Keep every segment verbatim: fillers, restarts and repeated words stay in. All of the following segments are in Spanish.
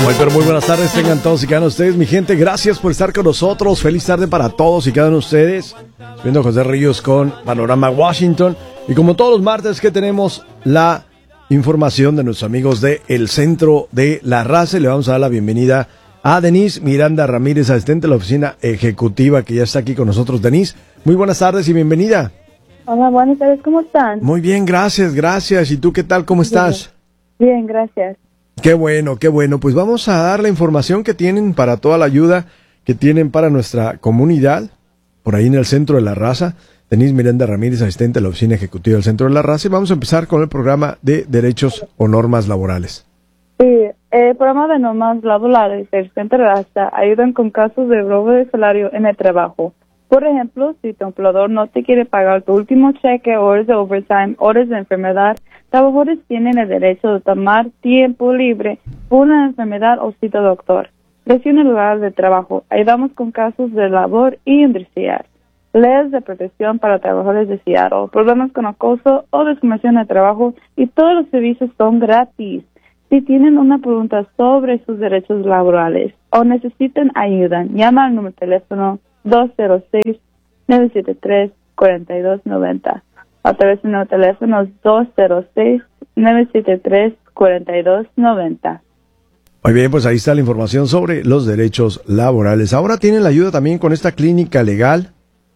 Muy, pero muy buenas tardes, tengan todos y cada uno de ustedes, mi gente, gracias por estar con nosotros, feliz tarde para todos y cada uno de ustedes. Viendo José Ríos con Panorama Washington, y como todos los martes que tenemos la información de nuestros amigos de El Centro de la Raza, le vamos a dar la bienvenida a Denise Miranda Ramírez, asistente de la oficina ejecutiva, que ya está aquí con nosotros. Denise, muy buenas tardes y bienvenida. Hola, buenas tardes, ¿cómo están? Muy bien, gracias, gracias. ¿Y tú qué tal, cómo estás? Bien, bien, gracias. Qué bueno, qué bueno. Pues vamos a dar la información que tienen para toda la ayuda que tienen para nuestra comunidad, por ahí en el Centro de la Raza. Denise Miranda Ramírez, asistente de la oficina ejecutiva del Centro de la Raza, y vamos a empezar con el programa de derechos o normas laborales. Sí, el programa de normas laborales del Centro de la Raza ayudan con casos de robo de salario en el trabajo. Por ejemplo, si tu empleador no te quiere pagar tu último cheque, horas de overtime, horas de enfermedad, trabajadores tienen el derecho de tomar tiempo libre por una enfermedad o cita al doctor. Presión en el lugar de trabajo. Ayudamos con casos de labor y industria. Leyes de protección para trabajadores de Seattle. Problemas con acoso o discriminación de trabajo, y todos los servicios son gratis. Si tienen una pregunta sobre sus derechos laborales o necesitan ayuda, llama al número de teléfono dos cero seis, nueve siete tres, cuatro dos nueve cero. Otra vez el número de teléfono es dos cero seis, nueve siete tres, cuatro dos nueve cero. Muy bien, pues ahí está la información sobre los derechos laborales. Ahora tienen la ayuda también con esta clínica legal.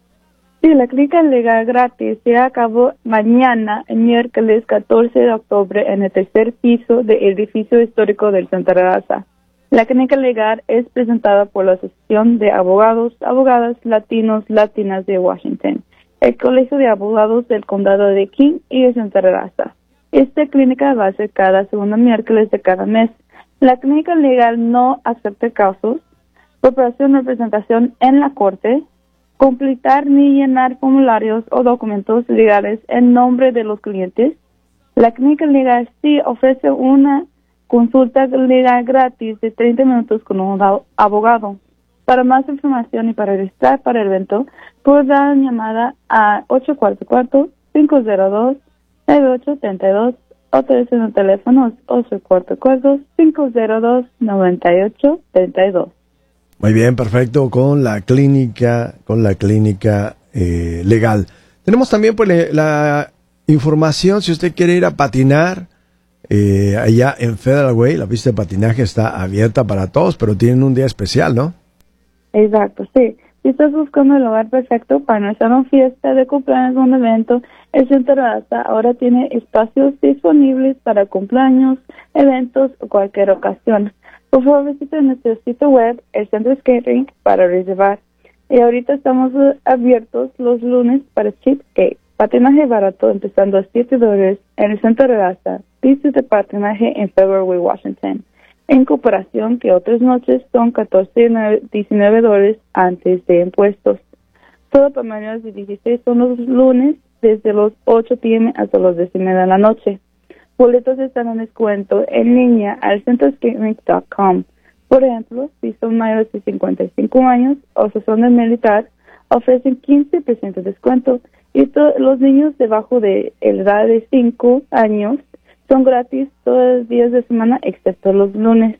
Sí, la clínica legal gratis se acabó mañana, el miércoles catorce de octubre, en el tercer piso del edificio histórico del Centro de la Raza. La clínica legal es presentada por la Asociación de Abogados, Abogadas Latinos, Latinas de Washington, el Colegio de Abogados del Condado de King y el Centro de la Raza. Esta clínica va a ser cada segundo miércoles de cada mes. La clínica legal no acepta casos, preparación o representación en la corte, completar ni llenar formularios o documentos legales en nombre de los clientes. La clínica legal sí ofrece una consulta legal gratis de treinta minutos con un abogado. Para más información y para registrar para el evento, puede dar llamada a ocho cuatro cuatro, cinco cero dos, nueve ocho tres dos o teléfono teléfonos ocho cuatro cuatro, cinco cero dos, nueve ocho tres dos. Muy bien, perfecto, con la clínica, con la clínica eh, legal. Tenemos también pues le, la información, si usted quiere ir a patinar, eh, allá en Federal Way, la pista de patinaje está abierta para todos, pero tienen un día especial, ¿no? Exacto, sí. Si estás buscando el lugar perfecto para nuestra fiesta de cumpleaños o un evento, el Centro de la Raza ahora tiene espacios disponibles para cumpleaños, eventos o cualquier ocasión. Por favor, visite nuestro sitio web, el Centro Skating, para reservar. Y ahorita estamos abiertos los lunes para cheap skate, patinaje barato empezando a siete dólares en el Centro de la Raza, pistas de patinaje en Federal Way, Washington. En comparación que otras noches son catorce y diecinueve dólares antes de impuestos. Todo para mayores de dieciséis son los lunes desde los ocho p m hasta las diez y media de la noche. Boletos están en descuento en línea al centro skate rink punto com. Por ejemplo, si son mayores de cincuenta y cinco años o si son del militar, ofrecen quince por ciento de descuento, y los niños debajo de la edad de cinco años son gratis todos los días de semana excepto los lunes.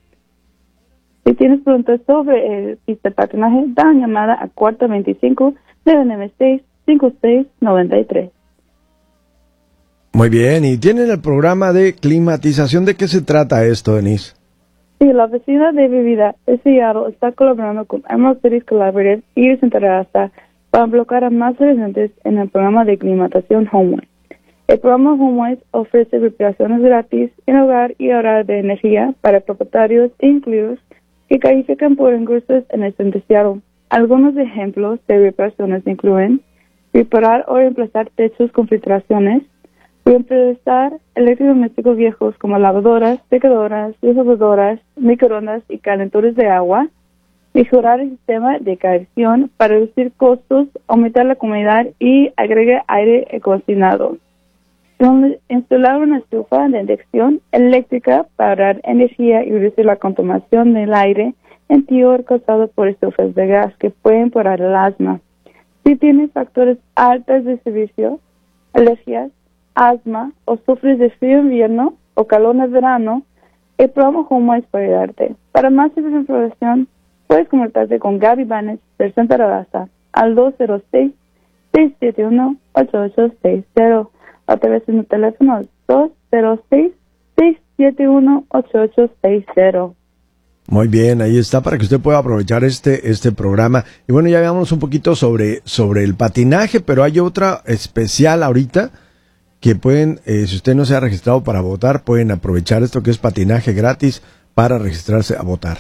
Si tienes preguntas sobre el pista de patinaje, da una llamada a cuatro dos cinco, nueve nueve seis, cinco seis nueve tres. Muy bien, y tienen el programa de climatización. ¿De qué se trata esto, Denise? Sí, la oficina de bebida de Seattle está colaborando con Emerald Cities Collaborative y el Centro de la Raza para bloquear a más residentes en el programa de climatización HomeWise. El programa HomeWise ofrece reparaciones gratis en hogar y ahorrar de energía para propietarios incluidos que califican por ingresos en el Centro de Seattle. Algunos ejemplos de reparaciones incluyen reparar o reemplazar techos con filtraciones, reemplazar electrodomésticos viejos como lavadoras, secadoras, lavadoras, microondas y calentadores de agua, mejorar el sistema de calefacción para reducir costos, aumentar la comodidad y agregar aire acondicionado. Instalar una estufa de inducción eléctrica para ahorrar energía y reducir la contaminación del aire interior causado por estufas de gas que pueden provocar el asma. Si tienes factores altos de servicio, alergias, asma o sufres de frío en invierno o calor en verano, El programa Home Wise puede ayudarte. Para más información, puedes comunicarte con Gaby Banes del Centro de Raza al dos cero seis, seis siete uno, ocho ocho seis cero. Otra vez en el teléfono dos cero seis, seis siete uno, ocho ocho seis cero. Muy bien, ahí está para que usted pueda aprovechar este este programa. Y bueno, ya veamos un poquito sobre, sobre el patinaje, pero hay otra especial ahorita que pueden, eh, si usted no se ha registrado para votar, pueden aprovechar esto que es patinaje gratis para registrarse a votar.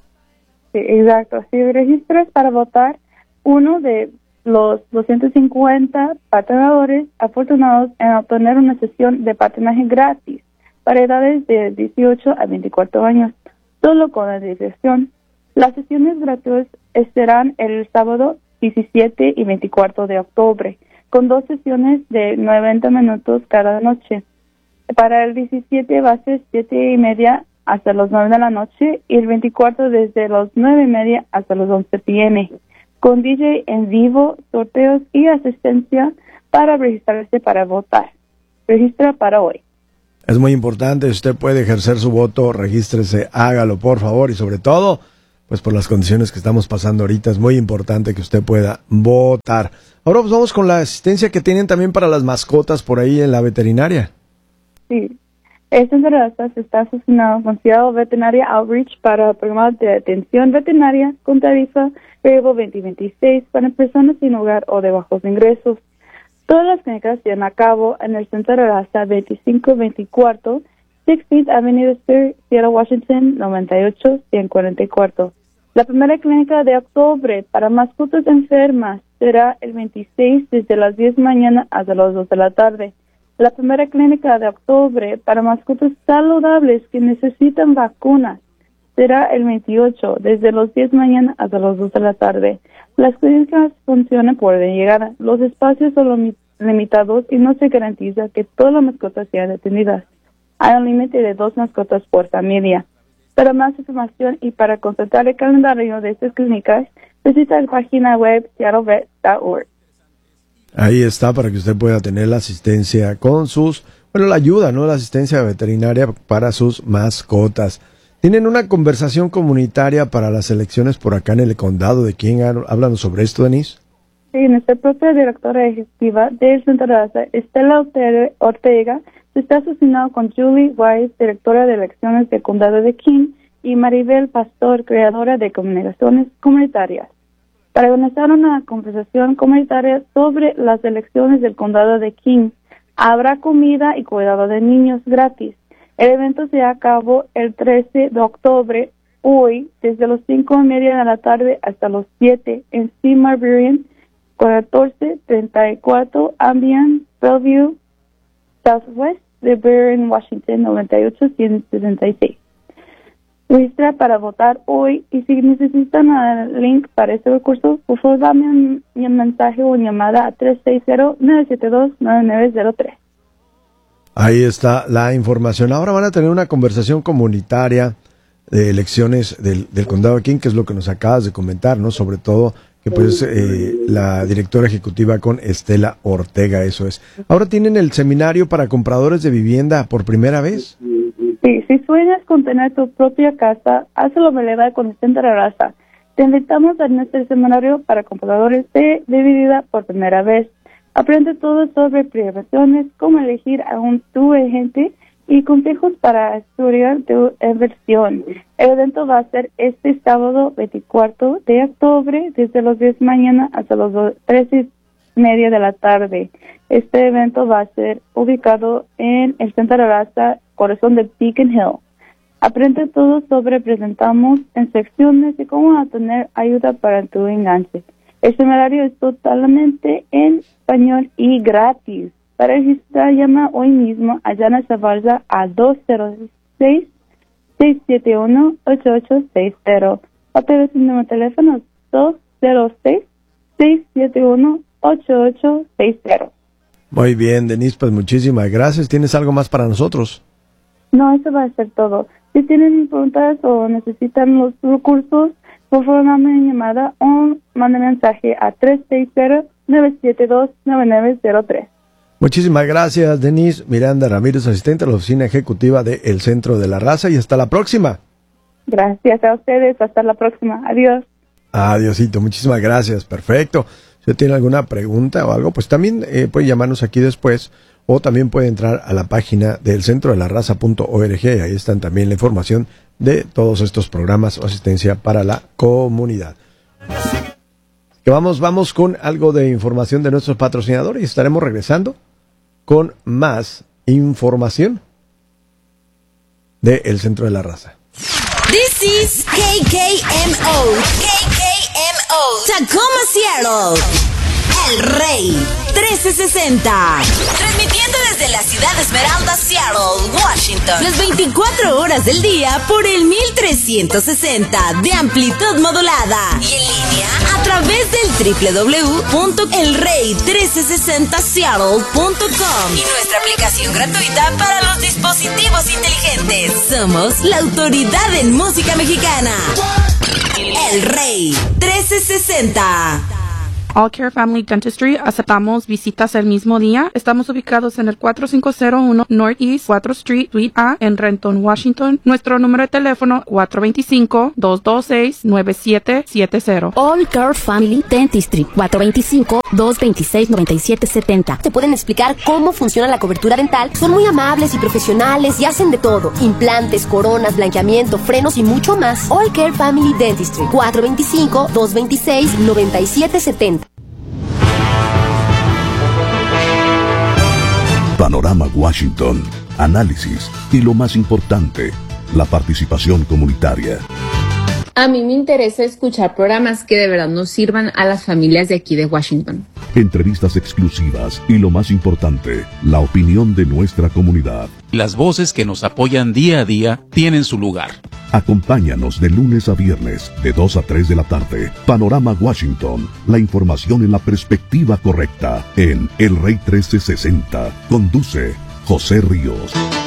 Sí, exacto. Si registras para votar, uno de los doscientos cincuenta patinadores afortunados en obtener una sesión de patinaje gratis para edades de dieciocho a veinticuatro años, solo con la diversión. Las sesiones gratuitas serán el sábado diecisiete y veinticuatro de octubre, con dos sesiones de noventa minutos cada noche. Para el diecisiete va a ser siete y media hasta las nueve de la noche y el veinticuatro desde las nueve y media hasta las once p m con D J en vivo, sorteos y asistencia para registrarse para votar. Registra para hoy. Es muy importante, si usted puede ejercer su voto, regístrese, hágalo por favor y sobre todo, pues por las condiciones que estamos pasando ahorita, es muy importante que usted pueda votar. Ahora pues vamos con la asistencia que tienen también para las mascotas por ahí en la veterinaria. Sí, el Centro de Raza está asociado con Seattle Veterinary Outreach para programas de atención veterinaria con tarifa variable veinte veintiséis para personas sin hogar o de bajos ingresos. Todas las clínicas se llevan a cabo en el Centro de Raza veinticinco veinticuatro, sixteenth Avenue Sur, Seattle, Washington, noventa y ocho ciento cuarenta y cuatro. La primera clínica de octubre para mascotas enfermas será el veintiséis desde las diez de la mañana hasta las dos de la tarde. La primera clínica de octubre para mascotas saludables que necesitan vacunas será el veintiocho desde las diez de la mañana hasta las dos de la tarde. Las clínicas funcionan por orden de llegada. Los espacios son limitados y no se garantiza que todas las mascotas sean atendidas. Hay un límite de dos mascotas por familia. Para más información y para consultar el calendario de estas clínicas, visita la página web seattle vet punto org. Ahí está para que usted pueda tener la asistencia con sus, bueno, la ayuda, ¿no? La asistencia veterinaria para sus mascotas. Tienen una conversación comunitaria para las elecciones por acá en el condado. ¿De quién hablan sobre esto, Denise? Sí, nuestra propia directora ejecutiva del Centro de Raza, Estela Ortega, se está asociando con Julie Wise, directora de elecciones del condado de King, y Maribel Pastor, creadora de comunicaciones comunitarias, para organizar una conversación comunitaria sobre las elecciones del condado de King. Habrá comida y cuidado de niños gratis. El evento se lleva a cabo el trece de octubre, hoy, desde las cinco y media de la tarde hasta las siete, en C. Marbury, catorce treinta y cuatro Ambien, Bellevue, Southwest de Burn, Washington, noventa y ocho ciento setenta y seis. Registra para votar hoy y si necesitan el link para este recurso, por favor dame un, un mensaje o una llamada a tres seis cero, nueve siete dos, nueve nueve cero tres. Ahí está la información. Ahora van a tener una conversación comunitaria de elecciones del, del condado de King, que es lo que nos acabas de comentar, ¿no? Sobre todo que pues eh, la directora ejecutiva con Estela Ortega, eso es. Ahora tienen el seminario para compradores de vivienda por primera vez. Sí, si sueñas con tener tu propia casa, hazlo realidad con el Centro de Raza. Te invitamos a nuestro seminario para compradores de, de vivienda por primera vez. Aprende todo sobre privaciones, cómo elegir a un tu agente y consejos para estudiar tu inversión. El evento va a ser este sábado veinticuatro de octubre desde las diez de la mañana hasta las trece y media de la tarde. Este evento va a ser ubicado en el Centro de Raza, corazón de Beacon Hill. Aprende todo sobre presentamos en secciones y cómo obtener ayuda para tu enganche. El seminario es totalmente en español y gratis. Para registrar, llama hoy mismo a Jana Zavalza a dos cero seis, seis siete uno, ocho ocho seis cero. Otra vez el número de teléfono dos cero seis, seis siete uno, ocho ocho seis cero. Muy bien, Denise, pues muchísimas gracias. ¿Tienes algo más para nosotros? No, eso va a ser todo. Si tienen preguntas o necesitan los recursos, por favor, manden una llamada o manden mensaje a tres seis cero, nueve siete dos, nueve nueve cero tres. Muchísimas gracias, Denise. Miranda Ramírez, asistente a la oficina ejecutiva de El Centro de la Raza, y hasta la próxima. Gracias a ustedes, hasta la próxima. Adiós. Adiosito, muchísimas gracias, perfecto. Si usted tiene alguna pregunta o algo, pues también eh, puede llamarnos aquí después, o también puede entrar a la página del centro de la raza punto org, y ahí están también la información de todos estos programas o asistencia para la comunidad. Que vamos, vamos con algo de información de nuestros patrocinadores y estaremos regresando con más información de El Centro de la Raza. This is K K M O, K K M O, Tacoma, Seattle, El Rey trece sesenta, transmitiendo desde la ciudad de Esmeralda, Seattle, Washington, las veinticuatro horas del día por el mil trescientos sesenta de amplitud modulada y en línea a través del doble u doble u doble u punto el rey trece sesenta seattle punto com y nuestra aplicación gratuita para los dispositivos inteligentes. Somos la autoridad en música mexicana. El Rey trece sesenta. All Care Family Dentistry, aceptamos visitas el mismo día. Estamos ubicados en el cuatro cinco cero uno Northeast cuatro Street, Suite A, en Renton, Washington. Nuestro número de teléfono cuatro dos cinco, dos dos seis, nueve siete siete cero. All Care Family Dentistry, cuatro dos cinco, dos dos seis, nueve siete siete cero. Te pueden explicar cómo funciona la cobertura dental. Son muy amables y profesionales y hacen de todo. Implantes, coronas, blanqueamiento, frenos y mucho más. All Care Family Dentistry, cuatro dos cinco, dos dos seis, nueve siete siete cero. Panorama Washington, análisis y lo más importante, la participación comunitaria. A mí me interesa escuchar programas que de verdad nos sirvan a las familias de aquí de Washington. Entrevistas exclusivas y lo más importante, la opinión de nuestra comunidad. Las voces que nos apoyan día a día tienen su lugar. Acompáñanos de lunes a viernes, de dos a tres de la tarde. Panorama Washington, la información en la perspectiva correcta, en El Rey trece sesenta. Conduce José Ríos.